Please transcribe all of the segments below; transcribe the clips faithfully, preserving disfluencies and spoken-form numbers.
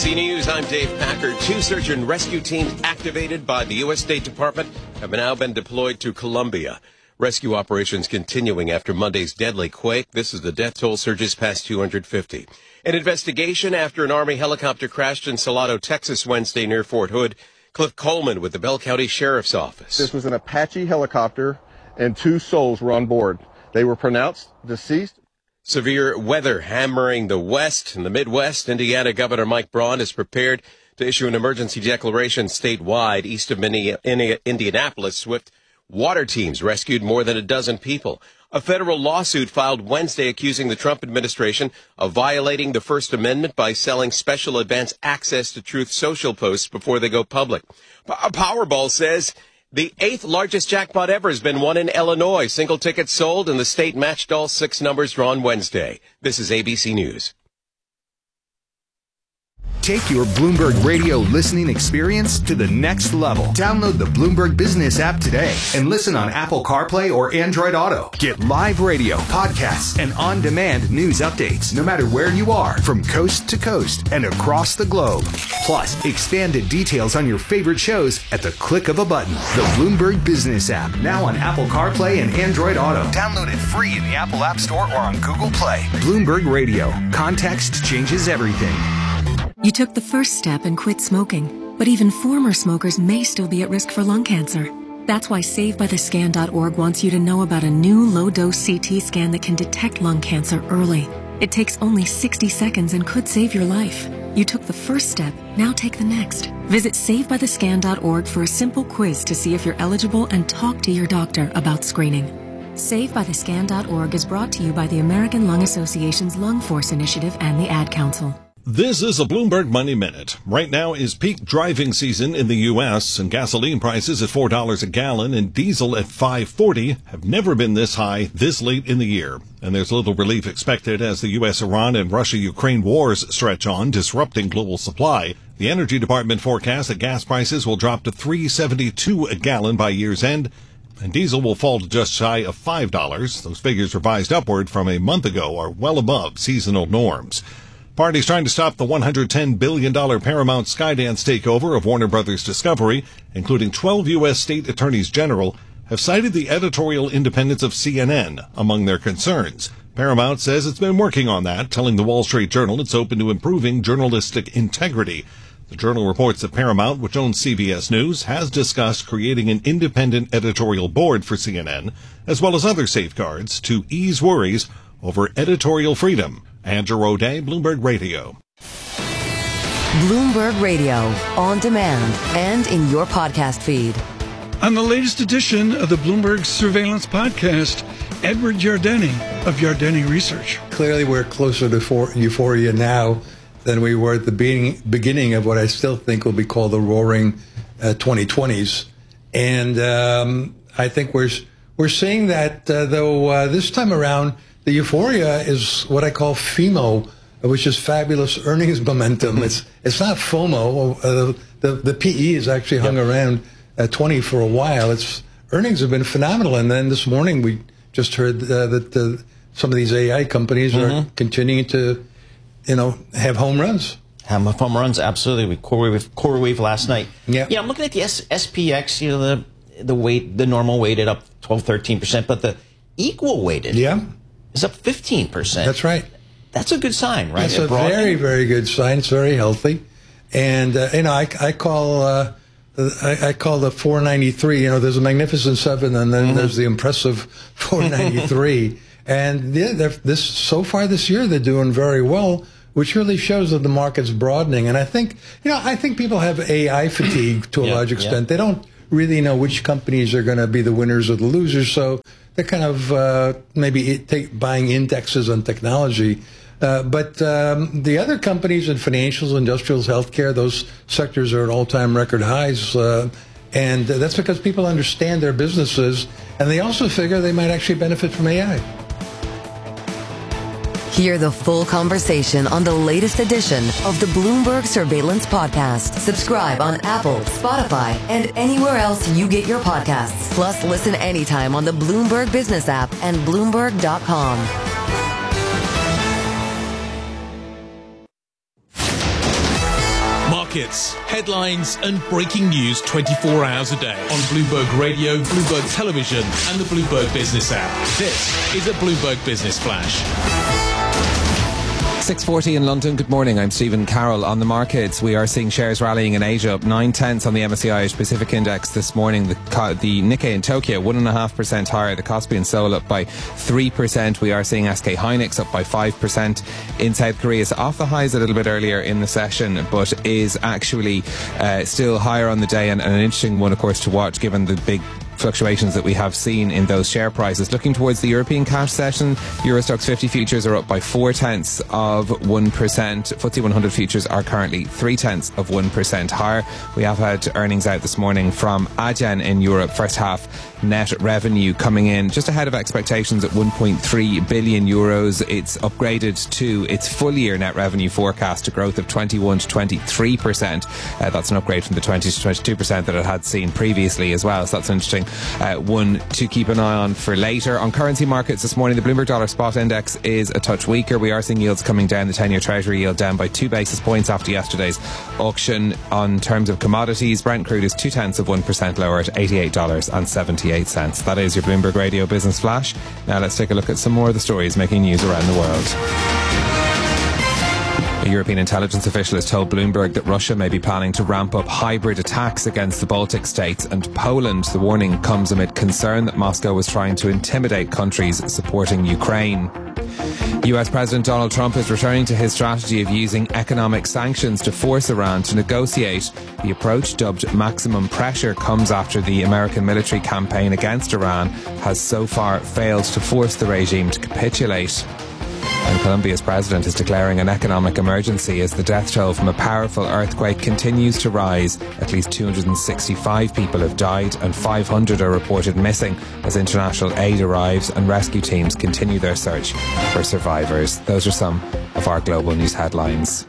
C News, I'm Dave Packer. Two search and rescue teams activated by the U S State Department have now been deployed to Colombia. Rescue operations continuing after Monday's deadly quake. This is the death toll surges past two hundred fifty. An investigation after an Army helicopter crashed in Salado, Texas Wednesday near Fort Hood. Cliff Coleman with the Bell County Sheriff's Office. This was an Apache helicopter and two souls were on board. They were pronounced deceased. Severe weather hammering the West and the Midwest. Indiana Governor Mike Braun is prepared to issue an emergency declaration statewide. East of Indianapolis, swift water teams rescued more than a dozen people. A federal lawsuit filed Wednesday accusing the Trump administration of violating the First Amendment by selling special advance access to Truth Social posts before they go public. Powerball says the eighth largest jackpot ever has been won in Illinois. Single tickets sold and the state matched all six numbers drawn Wednesday. This is A B C News. Take your Bloomberg Radio listening experience to the next level. Download the Bloomberg Business app today and listen on Apple CarPlay or Android Auto. Get live radio, podcasts, and on-demand news updates no matter where you are from coast to coast and across the globe. Plus, expanded details on your favorite shows at the click of a button. The Bloomberg Business app, now on Apple CarPlay and Android Auto. Download it free in the Apple App Store or on Google Play. Bloomberg Radio. Context changes everything. You took the first step and quit smoking, but even former smokers may still be at risk for lung cancer. That's why Save By The Scan dot org wants you to know about a new low-dose C T scan that can detect lung cancer early. It takes only sixty seconds and could save your life. You took the first step, now take the next. Visit Save By The Scan dot org for a simple quiz to see if you're eligible and talk to your doctor about screening. Save By The Scan dot org is brought to you by the American Lung Association's Lung Force Initiative and the Ad Council. This is a Bloomberg Money Minute. Right now is peak driving season in the U S, and gasoline prices at four dollars a gallon and diesel at five forty have never been this high this late in the year. And there's little relief expected as the U S Iran and Russia-Ukraine wars stretch on, disrupting global supply. The Energy Department forecasts that gas prices will drop to three seventy-two a gallon by year's end, and diesel will fall to just shy of five dollars. Those figures revised upward from a month ago are well above seasonal norms. Parties trying to stop the one hundred ten billion dollars Paramount Skydance takeover of Warner Brothers Discovery, including twelve U S state attorneys general, have cited the editorial independence of C N N among their concerns. Paramount says it's been working on that, telling the Wall Street Journal it's open to improving journalistic integrity. The Journal reports that Paramount, which owns C B S News, has discussed creating an independent editorial board for C N N, as well as other safeguards to ease worries over editorial freedom. Andrew O'Day, Bloomberg Radio. Bloomberg Radio, on demand and in your podcast feed. On the latest edition of the Bloomberg Surveillance Podcast, Edward Yardeni of Yardeni Research. Clearly, we're closer to for- euphoria now than we were at the beginning, beginning of what I still think will be called the roaring uh, twenty twenties. And um, I think we're, we're seeing that, uh, though, uh, this time around, the euphoria is what I call FEMO, which is fabulous earnings momentum. Mm-hmm. It's it's not FOMO. Uh, the the P E has actually hung yep. around at twenty for a while. It's earnings have been phenomenal, and then this morning we just heard uh, that uh, some of these A I companies mm-hmm. are continuing to, you know, have home runs. Have home runs, absolutely. With CoreWeave, CoreWeave last night. Yeah, yeah. I'm looking at the S- SPX. You know, the the weight, the normal weighted up twelve, thirteen percent, but the equal weighted. Yeah. Is up fifteen percent. That's right. That's a good sign, right? That's a very, very good sign. It's very healthy. And, uh, you know, I, I call uh, I, I call the four ninety-three, you know, there's a magnificent seven, and then mm-hmm. there's the impressive four ninety-three. And yeah, this so far this year, they're doing very well, which really shows that the market's broadening. And I think, you know, I think people have A I fatigue to a yeah, large extent. Yeah. They don't really know which companies are going to be the winners or the losers. So they're kind of uh, maybe take, buying indexes on technology. Uh, but um, the other companies in financials, industrials, healthcare, those sectors are at all-time record highs. Uh, and that's because people understand their businesses, and they also figure they might actually benefit from A I. Hear the full conversation on the latest edition of the Bloomberg Surveillance Podcast. Subscribe on Apple, Spotify, and anywhere else you get your podcasts. Plus, listen anytime on the Bloomberg Business app and Bloomberg dot com. markets, headlines and breaking news twenty-four hours a day on Bloomberg Radio, Bloomberg Television and the Bloomberg Business app. This is a Bloomberg Business Flash. six forty in London. Good morning. I'm Stephen Carroll. On the markets, we are seeing shares rallying in Asia, up nine tenths on the M S C I Asia Pacific Index this morning. The, the Nikkei in Tokyo, one and a half percent higher. The Kospi in Seoul up by three percent. We are seeing S K Hynix up by five percent. In South Korea, it's off the highs a little bit earlier in the session, but is actually uh, still higher on the day, and, and an interesting one, of course, to watch given the big fluctuations that we have seen in those share prices. Looking towards the European cash session, Euro Stoxx fifty futures are up by four tenths of one percent. F T S E one hundred futures are currently three tenths of one percent higher. We have had earnings out this morning from Adyen in Europe. First half net revenue coming in just ahead of expectations at one point three billion euros. It's upgraded to its full year net revenue forecast to growth of twenty-one to twenty-three percent. Uh, that's an upgrade from the twenty to twenty-two percent that it had seen previously as well. So that's an interesting Uh, one to keep an eye on for later. On currency markets this morning, the Bloomberg Dollar Spot Index is a touch weaker. We are seeing yields coming down. The ten-year Treasury yield down by two basis points after yesterday's auction. On terms of commodities, Brent crude is two tenths of one percent lower at eighty-eight dollars and seventy-eight cents. That is your Bloomberg Radio Business Flash. Now let's take a look at some more of the stories making news around the world. A European intelligence official has told Bloomberg that Russia may be planning to ramp up hybrid attacks against the Baltic states and Poland. The warning comes amid concern that Moscow was trying to intimidate countries supporting Ukraine. U S President Donald Trump is returning to his strategy of using economic sanctions to force Iran to negotiate. The approach, dubbed maximum pressure, comes after the American military campaign against Iran has so far failed to force the regime to capitulate. And Colombia's president is declaring an economic emergency as the death toll from a powerful earthquake continues to rise. At least two hundred sixty-five people have died and five hundred are reported missing as international aid arrives and rescue teams continue their search for survivors. Those are some of our global news headlines.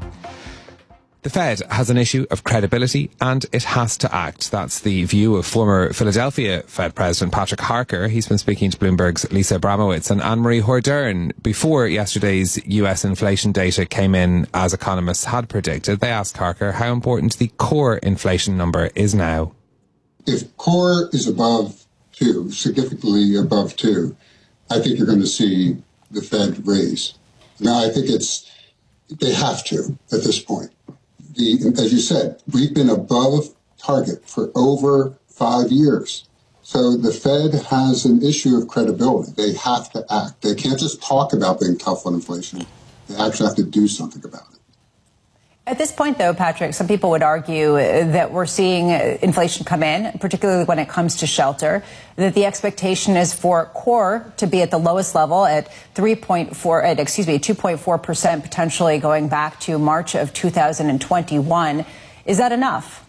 The Fed has an issue of credibility and it has to act. That's the view of former Philadelphia Fed President Patrick Harker. He's been speaking to Bloomberg's Lisa Abramowitz and Anne-Marie Hordern before yesterday's U S inflation data came in as economists had predicted. They asked Harker how important the core inflation number is now. If core is above two, significantly above two, I think you're going to see the Fed raise. Now, I think it's, they have to at this point. The, as you said, we've been above target for over five years. So the Fed has an issue of credibility. They have to act. They can't just talk about being tough on inflation. They actually have to do something about it. At this point, though, Patrick, some people would argue that we're seeing inflation come in, particularly when it comes to shelter, that the expectation is for core to be at the lowest level at three point four, excuse me, two point four percent, potentially going back to March of two thousand twenty-one. Is that enough?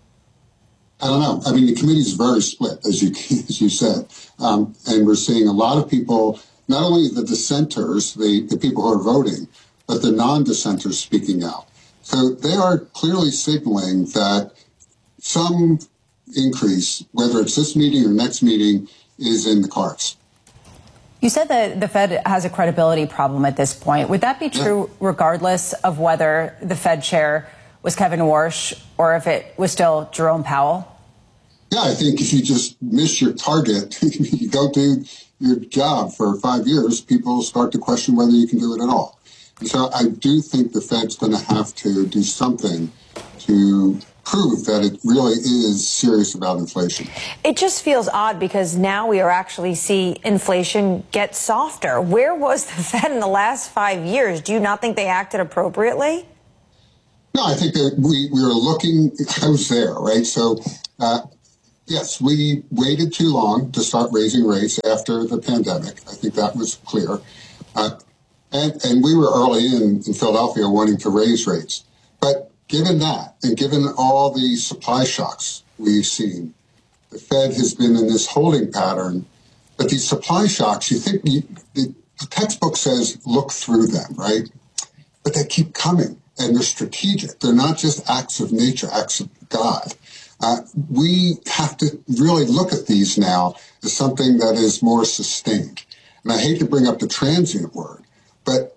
I don't know. I mean, the committee is very split, as you as you said, um, and we're seeing a lot of people, not only the dissenters, the, the people who are voting, but the non-dissenters speaking out. So they are clearly signaling that some increase, whether it's this meeting or next meeting, is in the cards. You said that the Fed has a credibility problem at this point. Would that be true yeah. regardless of whether the Fed chair was Kevin Warsh or if it was still Jerome Powell? Yeah, I think if you just miss your target, you don't do your job for five years, people start to question whether you can do it at all. So I do think the Fed's going to have to do something to prove that it really is serious about inflation. It just feels odd because now we are actually see inflation get softer. Where was the Fed in the last five years? Do you not think they acted appropriately? No, I think that we, we were looking, I was there, right? So, uh, yes, we waited too long to start raising rates after the pandemic. I think that was clear. Uh, And, and we were early in, in Philadelphia wanting to raise rates. But given that, and given all the supply shocks we've seen, the Fed has been in this holding pattern. But these supply shocks, you think, you, the, the textbook says look through them, right? But they keep coming, and they're strategic. They're not just acts of nature, acts of God. Uh, we have to really look at these now as something that is more sustained. And I hate to bring up the transient word, but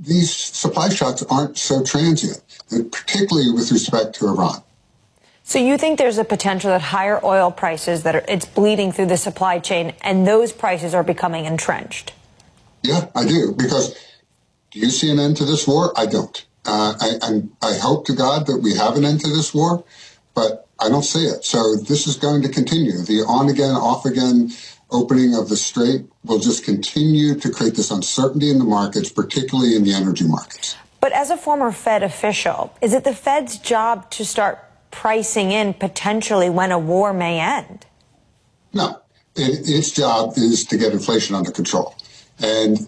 these supply shocks aren't so transient, and particularly with respect to Iran. So you think there's a potential that higher oil prices, that are, it's bleeding through the supply chain, and those prices are becoming entrenched? Yeah, I do. Because do you see an end to this war? I don't. Uh, I, I'm, I hope to God that we have an end to this war, but I don't see it. So this is going to continue. The on-again, off-again opening of the strait will just continue to create this uncertainty in the markets, particularly in the energy markets. But as a former Fed official, is it the Fed's job to start pricing in potentially when a war may end? No. It, its job is to get inflation under control. And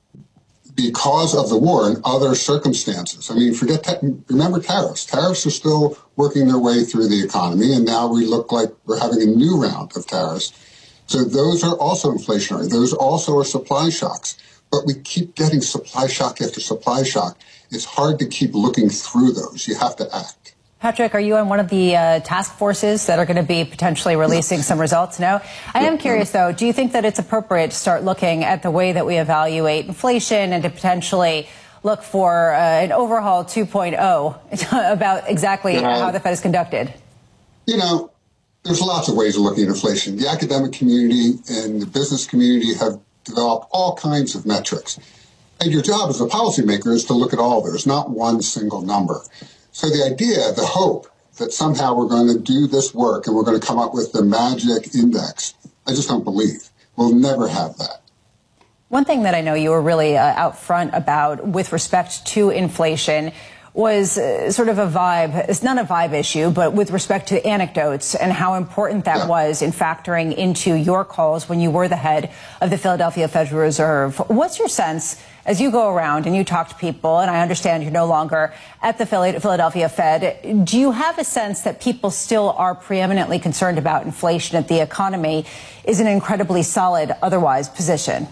because of the war and other circumstances, I mean, forget, ta- remember tariffs. Tariffs are still working their way through the economy, and now we look like we're having a new round of tariffs. So those are also inflationary. Those also are supply shocks. But we keep getting supply shock after supply shock. It's hard to keep looking through those. You have to act. Patrick, are you on one of the uh, task forces that are going to be potentially releasing some results? No? I am curious, though, do you think that it's appropriate to start looking at the way that we evaluate inflation and to potentially look for uh, an overhaul two point oh about exactly yeah. how the Fed is conducted? You know, there's lots of ways of looking at inflation. The academic community and the business community have developed all kinds of metrics. And your job as a policymaker is to look at all. There's not one single number. So the idea, the hope that somehow we're going to do this work and we're going to come up with the magic index, I just don't believe. We'll never have that. One thing that I know you were really uh, out front about with respect to inflation was uh, sort of a vibe. It's not a vibe issue, but with respect to anecdotes and how important that yeah. was in factoring into your calls when you were the head of the Philadelphia Federal Reserve. What's your sense as you go around and you talk to people, and I understand you're no longer at the Philadelphia Fed, do you have a sense that people still are preeminently concerned about inflation, that the economy is in an incredibly solid otherwise position?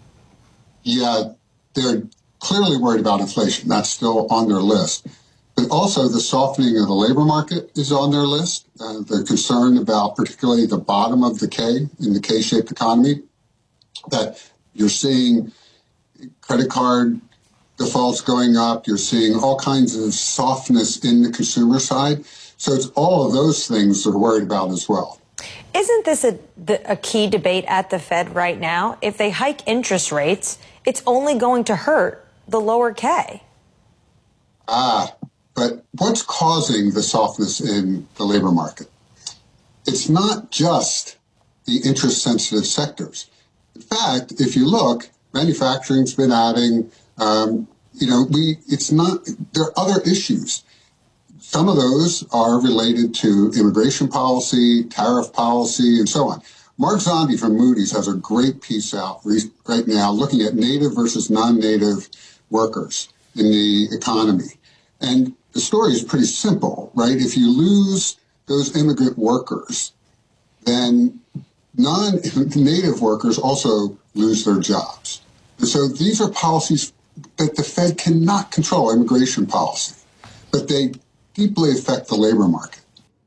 Yeah, they're clearly worried about inflation. That's still on their list. But also the softening of the labor market is on their list. Uh, they're concerned about particularly the bottom of the K in the K-shaped economy, that you're seeing credit card defaults going up. You're seeing all kinds of softness in the consumer side. So it's all of those things they're worried about as well. Isn't this a, a key debate at the Fed right now? If they hike interest rates, it's only going to hurt the lower K. Ah, but what's causing the softness in the labor market? It's not just the interest-sensitive sectors. In fact, if you look, manufacturing's been adding, um, you know, we, it's not, there are other issues. Some of those are related to immigration policy, tariff policy, and so on. Mark Zondi from Moody's has a great piece out right now looking at native versus non-native workers in the economy. And the story is pretty simple, right? If you lose those immigrant workers, then non-native workers also lose their jobs. And so these are policies that the Fed cannot control, immigration policy, but they deeply affect the labor market.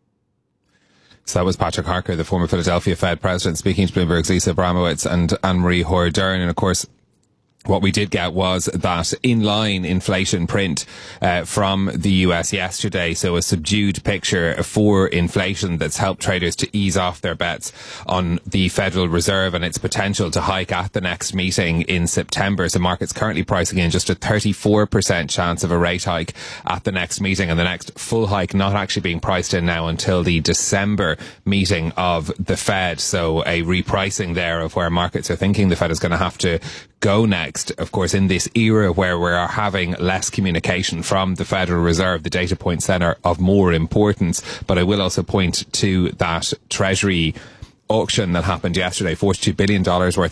So that was Patrick Harker, the former Philadelphia Fed president, speaking to Bloomberg's Lisa Abramowitz and Anne-Marie Hordern. And of course, what we did get was that in-line inflation print uh, from the U S yesterday. So a subdued picture for inflation that's helped traders to ease off their bets on the Federal Reserve and its potential to hike at the next meeting in September. So markets currently pricing in just a thirty-four percent chance of a rate hike at the next meeting, and the next full hike not actually being priced in now until the December meeting of the Fed. So a repricing there of where markets are thinking the Fed is going to have to go next. Of course, in this era where we are having less communication from the Federal Reserve, the data points then are of more importance. But I will also point to that Treasury auction that happened yesterday, forty-two billion dollars worth